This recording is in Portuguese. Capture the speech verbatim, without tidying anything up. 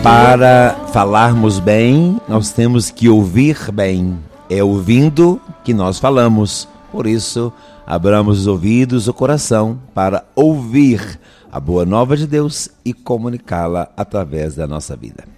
Para falarmos bem, nós temos que ouvir bem. É ouvindo que nós falamos. Por isso, abramos os ouvidos, o coração, para ouvir a boa nova de Deus e comunicá-la através da nossa vida.